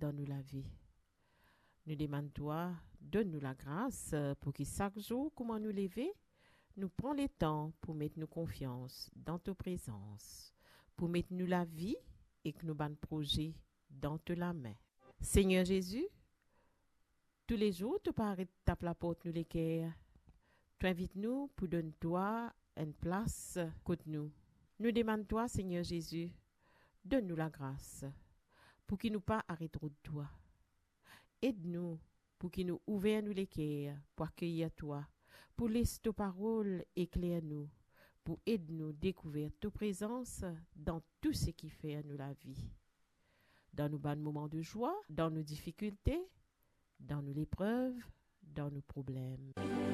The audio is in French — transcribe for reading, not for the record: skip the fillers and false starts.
donne-nous la vie. Nous demandons toi, donne-nous la grâce pour que chaque jour, comment nous lever, nous prenions le temps pour mettre nos confiance dans ta présence, pour mettre nous la vie et que nous ban projet dans la main. Seigneur Jésus, tous les jours, tu parais tape la porte nous les cœurs. Tu invites nous pour donner toi une place côté nous. Nous demandons toi, Seigneur Jésus, donne-nous la grâce pour qu'il nous pas arrêter de toi. Aide-nous pour qu'il nous ouvre nous les cœurs pour accueillir toi, pour laisser ta parole éclairer nous, pour aider nous découvrir ta présence dans tout ce qui fait à nous la vie. Dans nos bons moments de joie, dans nos difficultés, dans nos épreuves, dans nos problèmes.